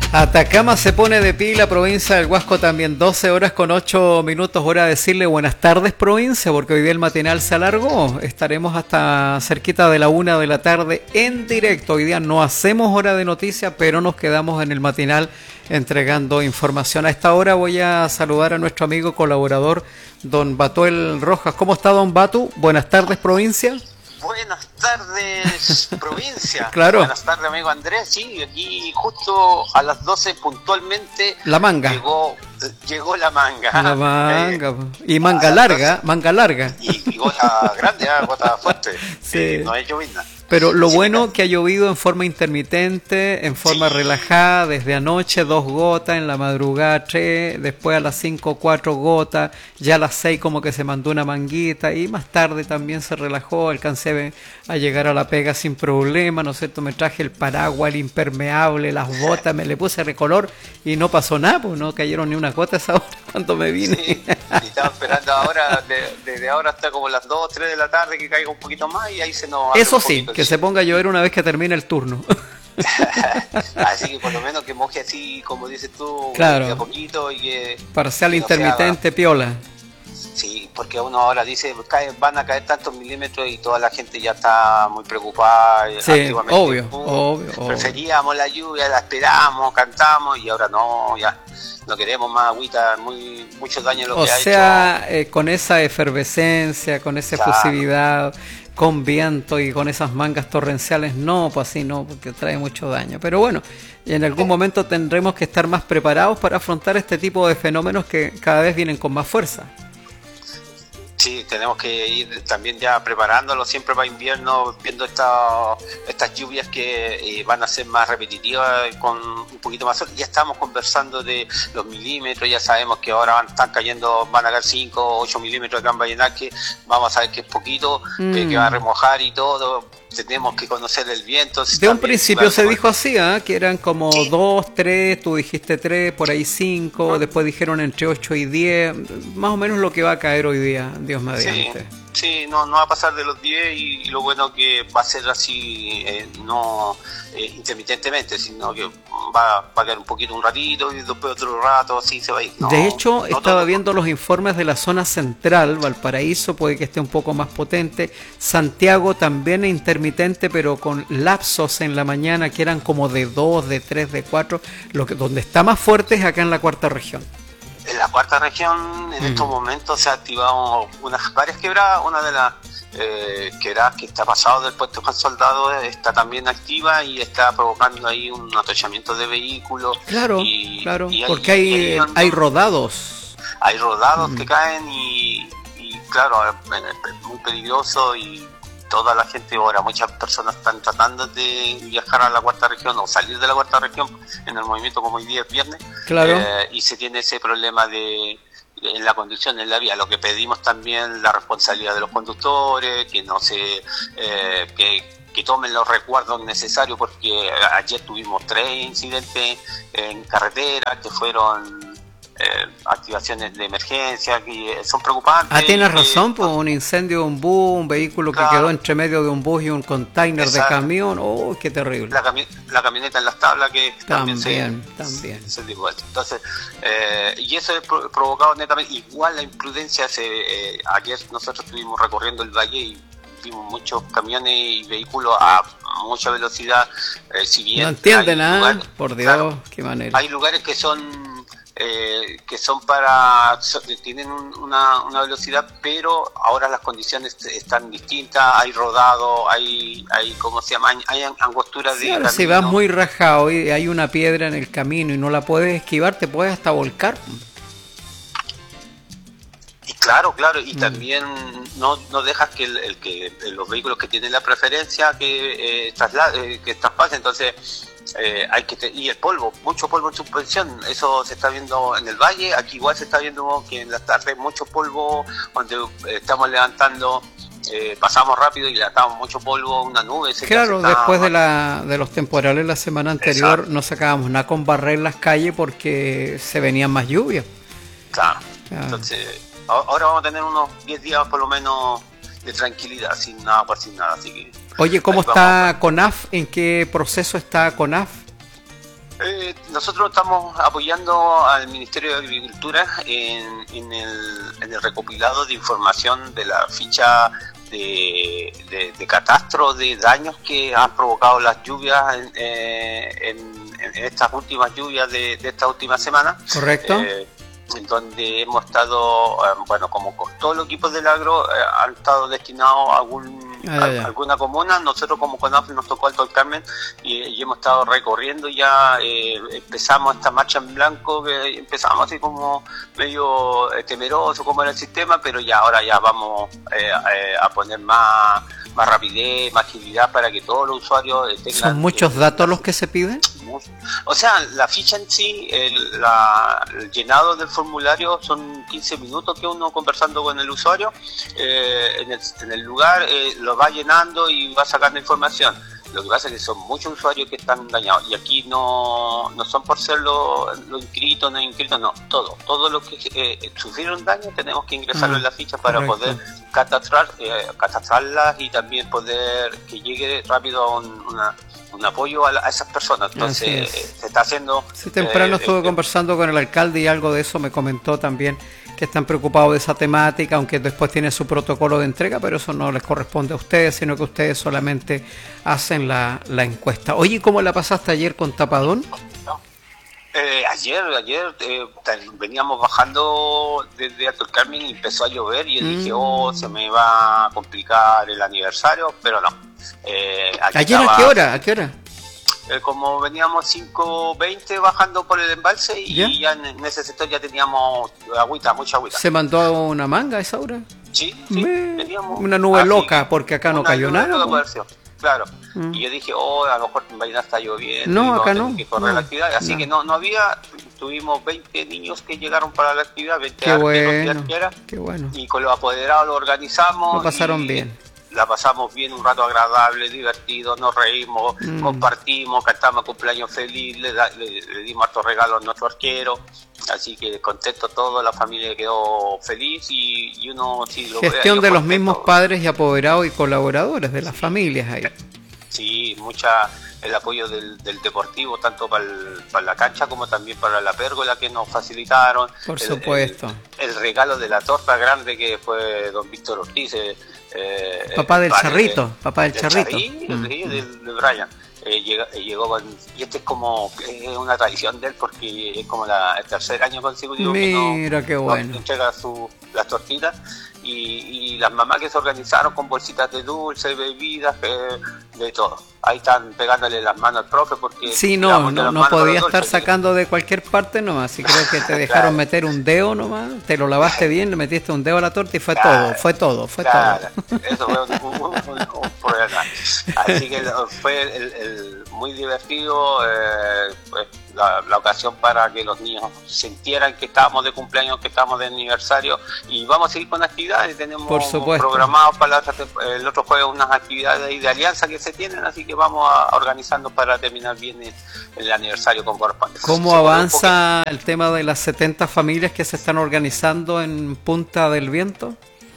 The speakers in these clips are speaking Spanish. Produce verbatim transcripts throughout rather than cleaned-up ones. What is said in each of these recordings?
Atacama se pone de pila, provincia del Huasco también, doce horas con ocho minutos, hora de decirle buenas tardes provincia, porque hoy día el matinal se alargó, estaremos hasta cerquita de la una de la tarde en directo, hoy día no hacemos hora de noticias, pero nos quedamos en el matinal entregando información. A esta hora voy a saludar a nuestro amigo colaborador, don Batuel Rojas. ¿Cómo está, don Batu? Buenas tardes provincia. Buenas tardes, provincia. Claro. Buenas tardes, amigo Andrés. Sí, aquí justo a las doce puntualmente. La manga. Llegó, llegó la manga. La manga. Eh, y manga larga, manga larga. Y, y gota grande, ¿eh? Gota fuerte. Sí. Eh, no es llovizna. Pero lo sí, bueno me... que ha llovido en forma intermitente, en forma sí. relajada, desde anoche dos gotas, en la madrugada tres, después a las cinco cuatro gotas, ya a las seis como que se mandó una manguita y más tarde también se relajó, alcancé a llegar a la pega sin problema, ¿no es cierto? Me traje el paraguas, el impermeable, las botas, me le puse recolor y no pasó nada, pues no cayeron ni una gota esa hora cuando me vine. Sí, y estaba esperando ahora, desde de ahora hasta como las dos, tres de la tarde que caiga un poquito más y ahí se nos... Eso sí, que se ponga a llover una vez que termine el turno. Así que por lo menos que moje así, como dices tú, claro. a poquito y que... Parcial que no intermitente, sea... piola. Sí, porque uno ahora dice, cae, van a caer tantos milímetros y toda la gente ya está muy preocupada. Sí, obvio, uh, obvio, preferíamos obvio. La lluvia, la esperamos, cantamos y ahora no, ya no queremos más agüita, muy mucho daño lo o que ha hecho. O sea, hecho. Eh, con esa efervescencia, con esa claro. efusividad, con viento y con esas mangas torrenciales, no, pues así no, porque trae mucho daño. Pero bueno, en algún momento tendremos que estar más preparados para afrontar este tipo de fenómenos que cada vez vienen con más fuerza. Sí, tenemos que ir también ya preparándolo siempre para invierno, viendo esta, estas lluvias que eh, van a ser más repetitivas, con un poquito más sol. Ya estamos conversando de los milímetros, ya sabemos que ahora van, están cayendo, van a caer cinco o ocho milímetros acá en Vallenaque, vamos a ver que es poquito, mm. que, que va a remojar y todo. Tenemos que conocer el viento. De un principio se dijo así, ¿eh? Que eran como sí. dos, tres, tú dijiste tres, por ahí cinco, ¿no? Después dijeron entre ocho y diez, más o menos lo que va a caer hoy día, Dios mediante. Sí, sí no, no va a pasar de los diez y, y lo bueno que va a ser así, eh, no eh, intermitentemente, sino que va, va a caer un poquito un ratito y después otro rato, así se va a ir. No, de hecho, no estaba todo. viendo los informes de la zona central, Valparaíso puede que esté un poco más potente, Santiago también es intermitente, pero con lapsos en la mañana que eran como de dos, de tres, de cuatro, lo que, donde está más fuerte es acá en la cuarta región. En la cuarta región, en mm. estos momentos se ha activado unas varias quebradas, una de las eh, quebradas que está pasado del puesto Juan Soldado está también activa y está provocando ahí un atochamiento de vehículos. Claro, y, claro, y porque hay, hay, hay, hay rodados. Hay rodados mm. que caen y, y claro, es muy peligroso y toda la gente ahora, muchas personas están tratando de viajar a la cuarta región o salir de la cuarta región en el movimiento como hoy día es viernes, claro. eh, y se tiene ese problema de en la conducción en la vía. Lo que pedimos también la responsabilidad de los conductores, que no se eh, que, que tomen los resguardos necesarios, porque ayer tuvimos tres incidentes en carretera que fueron Eh, activaciones de emergencia que son preocupantes. Ah, tienes razón, pues un incendio de un bus, un vehículo claro. que quedó entre medio de un bus y un container Exacto. de camión, oh, qué terrible. La, cami la camioneta en las tablas que también, también se, también. se, se Entonces, eh, y eso es pro provocado netamente, igual la imprudencia, se, eh, ayer nosotros estuvimos recorriendo el valle y vimos muchos camiones y vehículos a mucha velocidad, eh, si bien no entienden nada, lugares, por Dios, claro, qué manera. Hay lugares que son Eh, que son para tienen un, una, una velocidad, pero ahora las condiciones están distintas, hay rodado, hay hay cómo se llama, hay angosturas sí, de ahora si vas muy rajado y hay una piedra en el camino y no la puedes esquivar, te puedes hasta volcar. Y claro, claro, y mm. también no, no dejas que el, el que los vehículos que tienen la preferencia que eh, traslade, que traspasen, entonces Eh, hay que te y el polvo, mucho polvo en suspensión, eso se está viendo en el valle, aquí igual se está viendo que en las tardes mucho polvo, donde eh, estamos levantando, eh, pasamos rápido y levantamos mucho polvo, una nube. Claro, está... después de, la, de los temporales la semana anterior Exacto. no sacábamos nada con barrer las calles porque se venían más lluvias. Claro, claro. Entonces ahora vamos a tener unos diez días por lo menos de tranquilidad, sin nada, por sin nada, así que... Oye, ¿cómo está CONAF? ¿En qué proceso está CONAF? Eh, nosotros estamos apoyando al Ministerio de Agricultura en, en, el, en el recopilado de información de la ficha de, de, de catastro de daños que han provocado las lluvias en, eh, en, en estas últimas lluvias de, de esta última semana. Correcto. Eh, en donde hemos estado, eh, bueno, como con todos los equipos del agro eh, han estado destinados a algún Ah, a, alguna comuna. Nosotros como CONAF nos tocó Alto del Carmen y, y hemos estado recorriendo ya, eh, empezamos esta marcha en blanco, que empezamos así como medio eh, temeroso como era el sistema, pero ya ahora ya vamos eh, eh, a poner más, más rapidez, más agilidad para que todos los usuarios eh, tengan... ¿Son muchos eh, datos los que se piden? O sea, la ficha en sí, el, la, el llenado del formulario son quince minutos que uno conversando con el usuario eh, en, el, en el lugar, eh, lo va llenando y va sacando información. Lo que pasa es que son muchos usuarios que están dañados y aquí no, no son por ser los lo inscritos, no inscritos, no, todos, todos los que eh, sufrieron daño tenemos que ingresarlo ah, en la ficha para correcto. poder catastrar, eh, catastrarlas y también poder que llegue rápido a un, una un apoyo a, la, a esas personas. Entonces eh, se está haciendo... Sí, temprano eh, estuve eh, conversando con el alcalde y algo de eso me comentó también, que están preocupados de esa temática, aunque después tiene su protocolo de entrega, pero eso no les corresponde a ustedes, sino que ustedes solamente hacen la, la encuesta. Oye, ¿cómo la pasaste ayer con Tapadón? Eh, ayer, ayer eh, veníamos bajando desde Alto del Carmen y empezó a llover y yo mm. dije, oh, se me va a complicar el aniversario, pero no. Eh, ¿Ayer estaba, a qué hora? ¿A qué hora? Eh, como veníamos cinco veinte bajando por el embalse y ¿Ya? ya en, en ese sector ya teníamos agüita, mucha agüita. ¿Se mandó una manga a esa hora? Sí, sí, Me... teníamos... Una nube así, loca, porque acá no cayó nada. Claro, mm. y yo dije, oh, a lo mejor en Vallenar está lloviendo. No, acá no. Que correr no, la actividad. Así no. que no, no había, tuvimos veinte niños que llegaron para la actividad, veinte qué arqueros bueno, y arqueras. Qué bueno. Y con los apoderados lo organizamos. Lo pasaron y, bien. La pasamos bien, un rato agradable, divertido, nos reímos, mm. compartimos, cantamos cumpleaños feliz, le, da, le, le dimos hartos regalos a nuestro arquero, así que contento todo, la familia quedó feliz y, y uno sí lo Gestión ve, de los contento. mismos padres y apoderados y colaboradores de las sí. familias ahí. Sí, mucha el apoyo del, del deportivo, tanto para, el, para la cancha como también para la pérgola que nos facilitaron. Por el, supuesto. El, el regalo de la torta grande que fue don Víctor Ortiz. Eh, eh, papá del charrito, de, papá del, del charrito. Charrito, mm. de, de, de Brian. Eh, llegó, eh, llegó con, y este es como es una tradición de él porque es como la, el tercer año consecutivo. Mira, que no, qué bueno. No entrega su, las tortitas. Y, y las mamás que se organizaron con bolsitas de dulce, bebidas, eh, de todo. Ahí están pegándole las manos al profe porque... Sí, no, no, no podía estar sacando de cualquier parte nomás. Si creo que te dejaron claro. meter un dedo nomás, te lo lavaste bien, le metiste un dedo a la torta y fue claro. todo, fue todo, fue claro. todo. Eso fue un, un, un, un problema. Así que fue el, el muy divertido, eh, pues, la, la ocasión para que los niños sintieran que estábamos de cumpleaños, que estábamos de aniversario y vamos a seguir con actividades. Tenemos programados para la otra, el otro jueves unas actividades de alianza que se tienen, así que vamos a, a organizando para terminar bien el, el aniversario con corresponde. ¿Cómo avanza el tema de las setenta familias que se están organizando en Punta del Viento?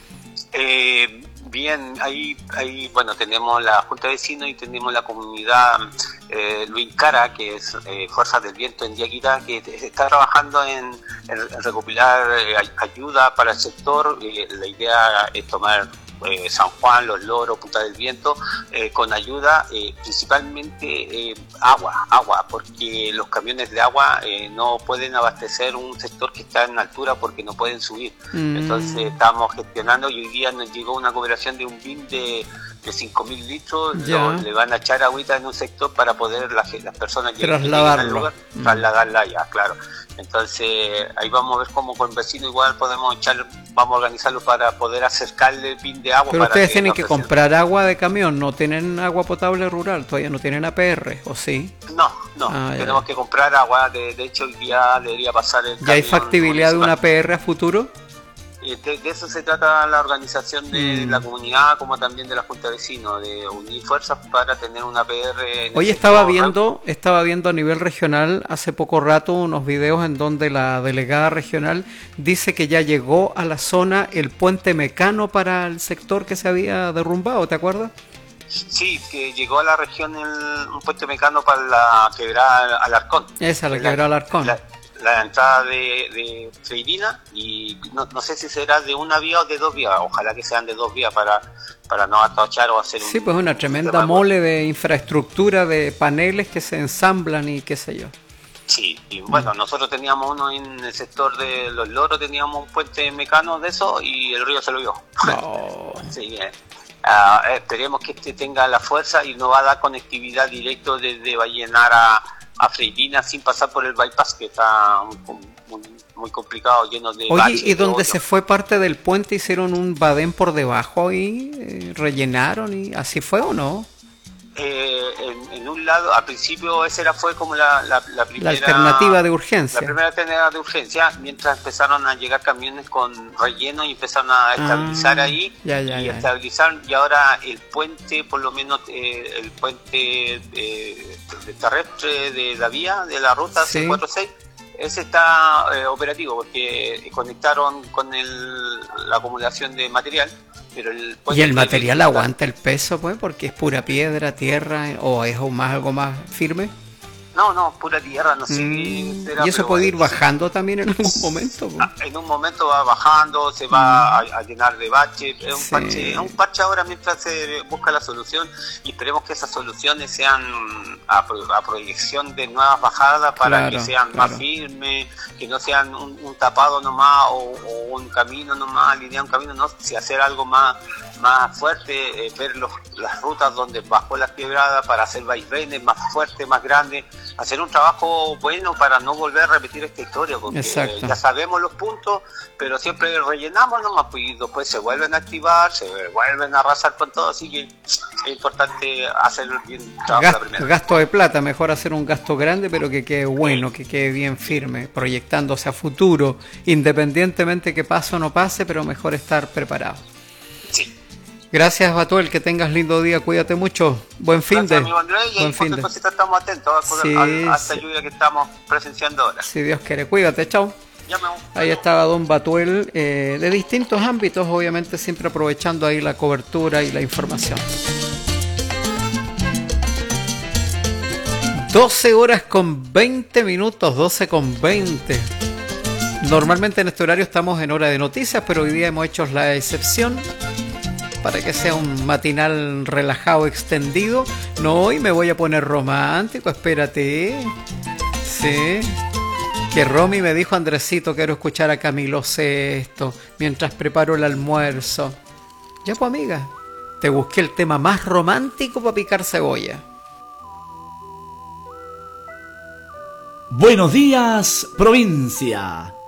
Eh, bien, ahí, ahí bueno, tenemos la Junta de Vecinos y tenemos la comunidad eh, Luis Cara, que es eh, Fuerzas del Viento en Yaquita, que está trabajando en, en, en recopilar eh, ayuda para el sector. Eh, la idea es tomar eh, San Juan, Los Loros, Punta del Viento, eh, con ayuda, eh, principalmente eh, agua, agua, porque los camiones de agua eh, no pueden abastecer un sector que está en altura porque no pueden subir. Mm. Entonces estamos gestionando y hoy día nos llegó una cooperación de un B I M de, de cinco mil litros, lo, le van a echar agüita en un sector para poder las, las personas trasladarlo, al lugar, mm. trasladarla allá, claro. Entonces ahí vamos a ver cómo con vecinos igual podemos echar, vamos a organizarlo para poder acercarle el bin de agua. Pero para ustedes que tienen que comprar agua de camión, no tienen agua potable rural, todavía no tienen A P R, ¿o sí? No, no, ah, tenemos ya. que comprar agua, de, de hecho hoy día debería pasar el ¿Ya hay factibilidad municipal. de una A P R a futuro? De, de eso se trata la organización de mm. la comunidad, como también de la Junta de Vecinos, de unir fuerzas para tener una A P R. Hoy estaba viendo, estaba viendo a nivel regional hace poco rato unos videos en donde la delegada regional dice que ya llegó a la zona el puente Mecano para el sector que se había derrumbado, ¿te acuerdas? Sí, que llegó a la región el, un puente mecano para la quebrada Alarcón. Esa, la quebrada Alarcón. La, la entrada de, de Freirina, y no, no sé si será de una vía o de dos vías, ojalá que sean de dos vías para, para no atochar o hacer un... Sí, pues una tremenda mole de infraestructura, de paneles que se ensamblan y qué sé yo. Sí, y bueno, nosotros teníamos uno en el sector de Los Loros, teníamos un puente mecano de eso y el río se lo vio. No. Sí, eh. Uh, esperemos que este tenga la fuerza y nos va a dar conectividad directo desde Vallenar a, a Freirina sin pasar por el bypass, que está muy, muy, muy complicado, lleno de... Oye, baches, ¿y donde hoyo. se fue parte del puente hicieron un badén por debajo y eh, rellenaron y así fue o no? Eh, en, en un lado, al principio esa era, fue como la, la, la primera... La alternativa de urgencia. La primera alternativa de urgencia, mientras empezaron a llegar camiones con relleno y empezaron a estabilizar ah, ahí ya, ya, y ya. estabilizar, y ahora el puente, por lo menos eh, el puente eh, de terrestre de la vía, de la ruta Sí. C cuarenta y seis, ese está eh, operativo porque conectaron con el, la acumulación de material. Pero el ¿Y el material de... aguanta el peso, pues? Porque es pura piedra, tierra, o es más algo más firme. No, no, pura tierra, no sé. Mm, será, y eso pero puede ir bueno, bajando también en algún momento, pues. En un momento va bajando, se va mm. a, a llenar de baches. Es un, Sí. parche, es un parche ahora mientras se busca la solución, y esperemos que esas soluciones sean a, a proyección de nuevas bajadas para Claro, que sean claro. más firmes, que no sean un, un tapado nomás o, o un camino nomás, alinear un camino, no, si hacer algo más más fuerte, eh, ver los, las rutas donde bajó las quebradas para hacer vaivenes más fuertes, más grandes, hacer un trabajo bueno para no volver a repetir esta historia, porque Exacto. eh, ya sabemos los puntos, pero siempre rellenamos nomás, pues, y después se vuelven a activar, se vuelven a arrasar con todo, así que es importante hacer bien el trabajo Gas- la primera. gasto de plata, mejor hacer un gasto grande, pero que quede bueno, que quede bien firme, proyectándose a futuro, independientemente que pase o no pase, pero mejor estar preparado. Sí. Gracias, Batuel, que tengas lindo día, cuídate mucho, buen fin Gracias, de, amigo Andrés, y buen ahí fin cualquier de. cosita estamos atentos a, Sí, a, a esta sí. lluvia que estamos presenciando ahora. Si Dios quiere, cuídate, chao. Ya me voy. Ahí estaba Don Batuel, eh, de distintos ámbitos, obviamente siempre aprovechando ahí la cobertura y la información. doce horas con veinte minutos, doce con veinte. Normalmente en este horario estamos en hora de noticias, pero hoy día hemos hecho la excepción para que sea un matinal relajado, extendido. No, hoy me voy a poner romántico, espérate. Sí. Que Romy me dijo, Andresito, quiero escuchar a Camilo Sesto mientras preparo el almuerzo. Ya pues, amiga, te busqué el tema más romántico para picar cebolla. Buenos días, provincia.